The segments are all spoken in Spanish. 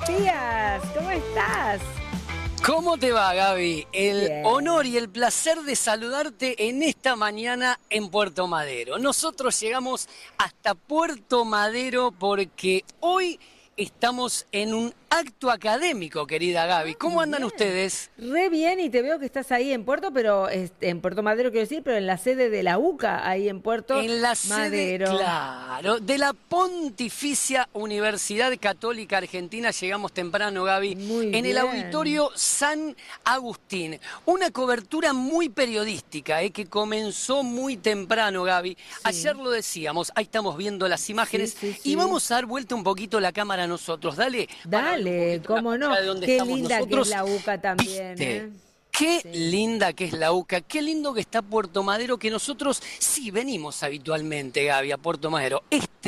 días, ¿cómo estás? ¿Cómo te va, Gaby? El Bien. honor y el placer de saludarte en esta mañana en Puerto Madero. Nosotros llegamos hasta Puerto Madero porque hoy estamos en un acto académico, querida Gaby. ¿Cómo Muy andan bien. ustedes? Re bien, y te veo que estás ahí en Puerto, pero en Puerto Madero quiero decir, pero en la sede de la UCA, ahí en Puerto En la sede, Madero. claro, de la Pontificia Universidad Católica Argentina. Llegamos temprano, Gaby, Muy en el bien. Auditorio San Agustín. Una cobertura muy periodística, que comenzó muy temprano, Gaby. Ayer Sí, lo decíamos, ahí estamos viendo las sí, imágenes sí, y sí. vamos a dar vuelta un poquito la cámara a nosotros. Dale, para ver un Dale, poquito la cómo no. altura de donde Qué estamos linda que es nosotros. la UCA también, ¿Viste? ¿eh? Qué Sí. linda que es la UCA, qué lindo que está Puerto Madero, que nosotros sí venimos habitualmente, Gaby, a Puerto Madero.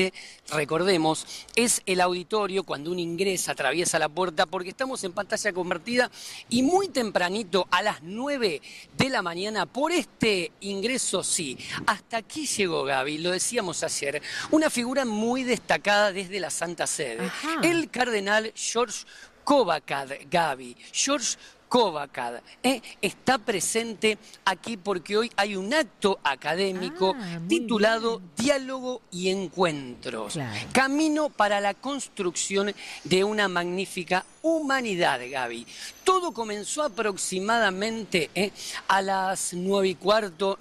Recordemos, es el auditorio cuando uno ingresa, atraviesa la puerta, porque estamos en pantalla convertida y muy tempranito, a las 9 de la mañana, por este ingreso, sí. Hasta aquí llegó, Gaby, lo decíamos ayer, una figura muy destacada desde la Santa Sede, Ajá. el cardenal George Covacad, Gaby. George Covacad está presente aquí porque hoy hay un acto académico Ah, muy titulado bien. Diálogo y Encuentros, Claro. Camino para la construcción de una magnífica humanidad, Gaby. Todo comenzó aproximadamente a las 9:15,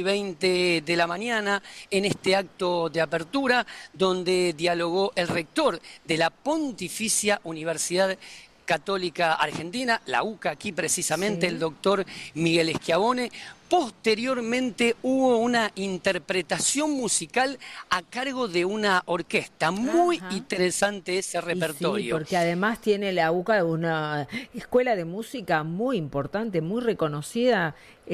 9:20 de la mañana en este acto de apertura donde dialogó el rector de la Pontificia Universidad Católica Argentina, la UCA, aquí precisamente el Sí. doctor Miguel Schiavone. Posteriormente hubo una interpretación musical a cargo de una orquesta. Muy Ajá. interesante ese Y sí, repertorio. porque además tiene la UCA una escuela de música muy importante, muy reconocida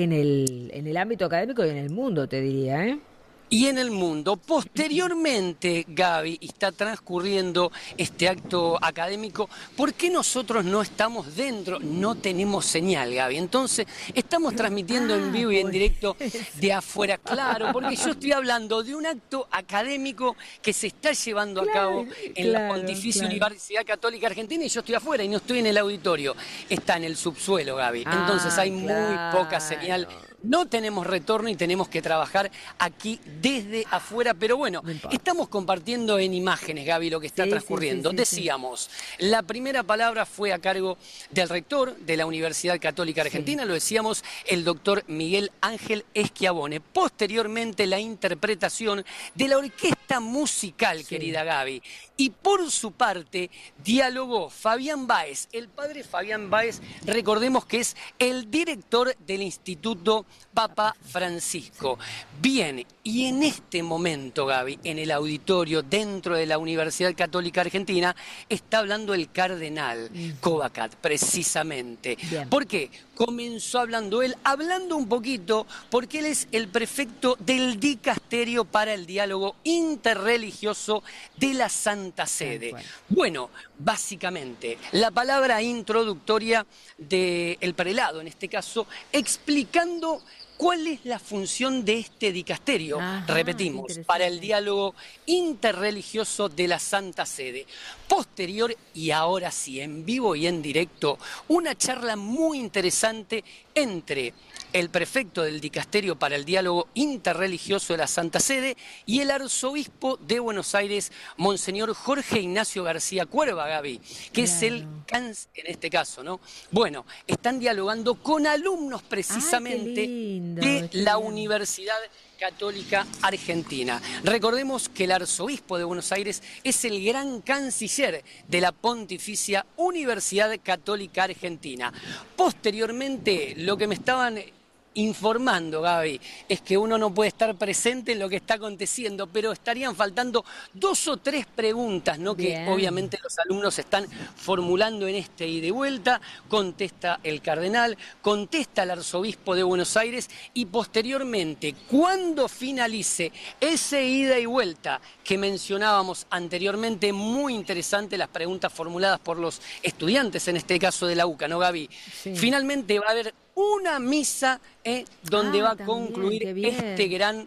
en el ámbito académico y en el mundo, te diría, ¿eh? Y en el mundo, posteriormente, Gaby, está transcurriendo este acto académico. ¿Por qué nosotros no estamos dentro? No tenemos señal, Gaby. Entonces, estamos transmitiendo en Ah, vivo y en por directo eso. de afuera. Claro, porque yo estoy hablando de un acto académico que se está llevando a Claro, cabo en la claro, Pontificia claro. Universidad Católica Argentina y yo estoy afuera y no estoy en el auditorio. Está en el subsuelo, Gaby. Entonces, Ah, hay muy poca señal. claro. No tenemos retorno y tenemos que trabajar aquí desde afuera, pero bueno, No importa. estamos compartiendo en imágenes, Gaby, lo que está Sí, sí, sí, transcurriendo. sí, sí. Decíamos, la primera palabra fue a cargo del rector de la Universidad Católica Sí, Argentina, lo decíamos, el doctor Miguel Ángel Schiavone. Posteriormente, la interpretación de la orquesta musical, sí. querida Gaby. Y por su parte, dialogó Fabián Báez, el padre Fabián Báez, recordemos que es el director del Instituto Papa Papa Francisco. Francisco. Bien, y en este momento, Gaby, en el auditorio dentro de la Universidad Católica Argentina, está hablando el cardenal Sí. Covacat, precisamente. Bien. ¿Por qué? Comenzó hablando él, hablando un poquito, porque él es el prefecto del Dicasterio para el Diálogo Interreligioso de la Santa Tal Sede. cual. Bueno, básicamente, la palabra introductoria del prelado, en este caso, explicando cuál es la función de este dicasterio, Ajá, qué repetimos, para el interesante. diálogo interreligioso de la Santa Sede. Posterior, y ahora sí, en vivo y en directo, una charla muy interesante entre el prefecto del Dicasterio para el Diálogo Interreligioso de la Santa Sede y el arzobispo de Buenos Aires, Monseñor Jorge Ignacio García Cuerva, Gaby, que es el Claro. CANS en este caso, ¿no? Bueno, están dialogando con alumnos Ay, qué precisamente lindo, de qué la bien. Universidad Católica Argentina. Recordemos que el arzobispo de Buenos Aires es el gran canciller de la Pontificia Universidad Católica Argentina. Posteriormente, lo que me estaban informando, Gaby, es que uno no puede estar presente en lo que está aconteciendo, pero estarían faltando 2 o 3 preguntas, ¿no? Que Bien. obviamente los alumnos están formulando en este ida y vuelta. Contesta el cardenal, contesta el arzobispo de Buenos Aires y posteriormente, cuando finalice ese ida y vuelta que mencionábamos anteriormente, muy interesante las preguntas formuladas por los estudiantes, en este caso de la UCA, ¿no, Gaby? Sí. Finalmente va a haber una misa donde va Ah, a también, concluir qué este bien. gran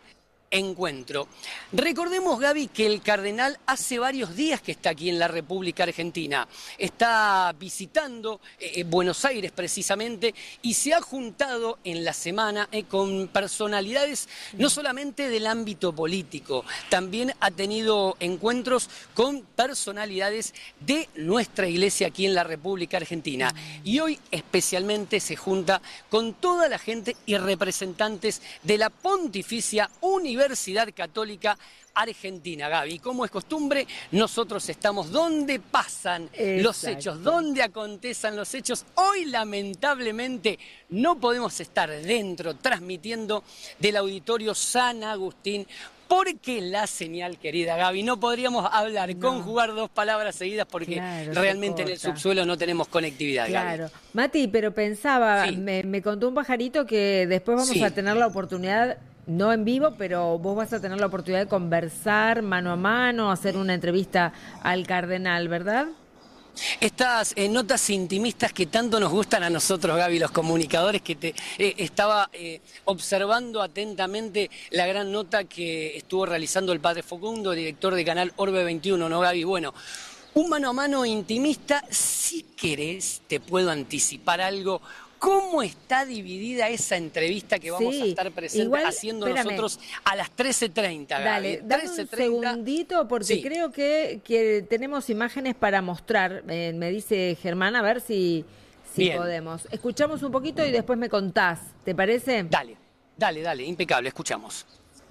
encuentro. Recordemos, Gaby, que el cardenal hace varios días que está aquí en la República Argentina. Está visitando Buenos Aires precisamente y se ha juntado en la semana con personalidades no solamente del ámbito político, también ha tenido encuentros con personalidades de nuestra iglesia aquí en la República Argentina. Y hoy especialmente se junta con toda la gente y representantes de la Pontificia Universidad Católica Argentina, Gaby. Como es costumbre, nosotros estamos donde pasan los hechos, donde acontecen los hechos. Hoy, lamentablemente, no podemos estar dentro transmitiendo del Auditorio San Agustín, porque la señal, querida Gaby, no podríamos hablar, conjugar dos palabras seguidas porque realmente en el subsuelo no tenemos conectividad, claro. Gaby. Mati, pero pensaba, Sí. me contó un pajarito que después vamos a tener la oportunidad, no en vivo, pero vos vas a tener la oportunidad de conversar mano a mano, hacer una entrevista al cardenal, ¿verdad? Estas notas intimistas que tanto nos gustan a nosotros, Gaby, los comunicadores, que te estaba observando atentamente la gran nota que estuvo realizando el padre Facundo, director de Canal Orbe 21, ¿no, Gaby? Bueno, un mano a mano intimista, si querés, te puedo anticipar algo. ¿Cómo está dividida esa entrevista que vamos a estar presentes haciendo nosotros a las 13:30, Gaby? Dale, dame un segundito porque creo que tenemos imágenes para mostrar. Me dice Germán, a ver si podemos. Escuchamos un poquito y después me contás, ¿te parece? Dale, impecable, escuchamos.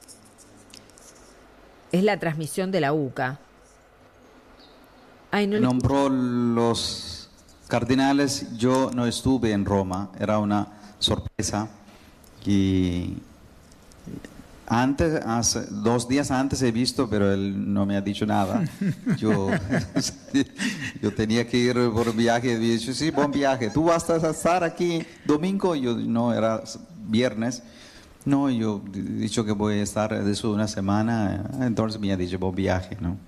Es la transmisión de la UCA. Nombró los cardenales, yo no estuve en Roma, era una sorpresa. Y hace 2 días antes he visto, pero él no me ha dicho nada. Yo tenía que ir por viaje, he dicho, sí, buen viaje. ¿Tú vas a estar aquí domingo? Yo no, era viernes. No, yo he dicho que voy a estar de eso una semana, entonces me ha dicho buen viaje, ¿no?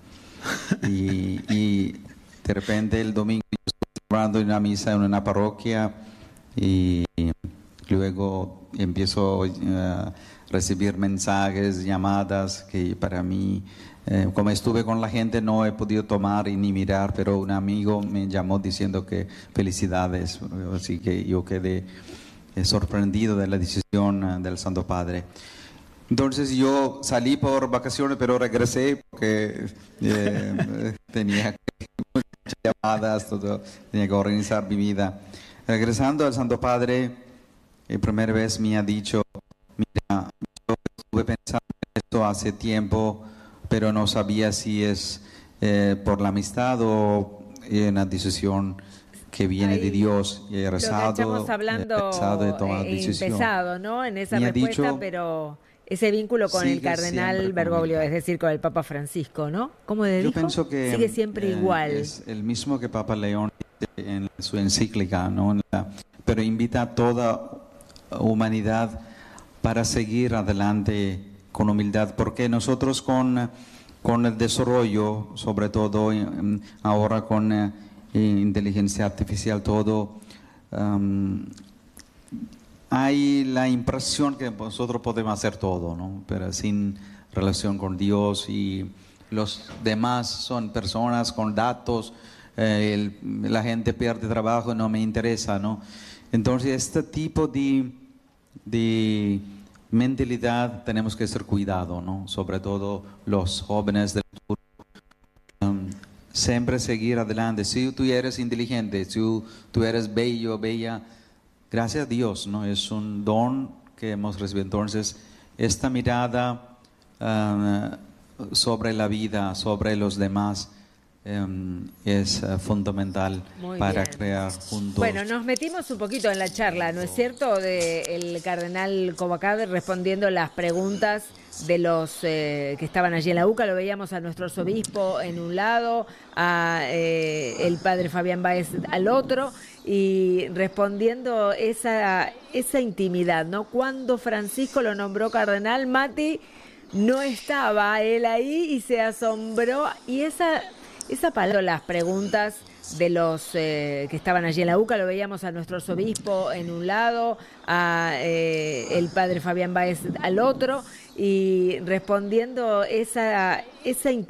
Y de repente el domingo en una misa en una parroquia y luego empiezo a recibir mensajes, llamadas que para mí, como estuve con la gente no he podido tomar y ni mirar, pero un amigo me llamó diciendo que felicidades, así que yo quedé sorprendido de la decisión del Santo Padre. Entonces yo salí por vacaciones, pero regresé porque tenía muchas llamadas, todo, tenía que organizar mi vida. Regresando al Santo Padre, primera vez me ha dicho, mira, yo estuve pensando en esto hace tiempo, pero no sabía si es por la amistad o una decisión que viene de Dios. Y he rezado, estamos hablando empezado, ¿no? En esa respuesta, pero ese vínculo con el cardenal Bergoglio, es decir, con el Papa Francisco, ¿no? ¿Cómo le dijo? Yo pienso que sigue siempre igual. Es el mismo que Papa León en su encíclica, ¿no? Pero invita a toda humanidad para seguir adelante con humildad, porque nosotros con el desarrollo, sobre todo ahora con inteligencia artificial, todo, hay la impresión que nosotros podemos hacer todo, ¿no? Pero sin relación con Dios, y los demás son personas con datos, la gente pierde trabajo, no me interesa, ¿no? Entonces este tipo de mentalidad tenemos que ser cuidado, ¿no? Sobre todo los jóvenes del futuro. Siempre seguir adelante. Si tú eres inteligente, si tú eres bello, bella, gracias a Dios, ¿no? Es un don que hemos recibido. Entonces, esta mirada sobre la vida, sobre los demás, es fundamental para crear juntos. Bueno, nos metimos un poquito en la charla, ¿no es cierto? El cardenal Covacad respondiendo las preguntas de los que estaban allí en la UCA. Lo veíamos a nuestro arzobispo en un lado, a el padre Fabián Báez al otro, y respondiendo esa intimidad, ¿no? Cuando Francisco lo nombró cardenal, Mati no estaba él ahí y se asombró, y esa palabra, las preguntas de los que estaban allí en la UCA, lo veíamos a nuestro arzobispo en un lado, a el padre Fabián Báez al otro, y respondiendo esa